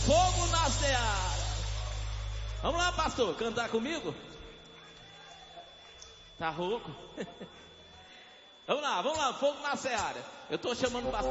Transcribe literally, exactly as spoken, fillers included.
Fogo na Seara. Vamos lá, pastor, cantar comigo? Tá rouco? Vamos lá, vamos lá, fogo na Seara. Eu tô chamando o pastor.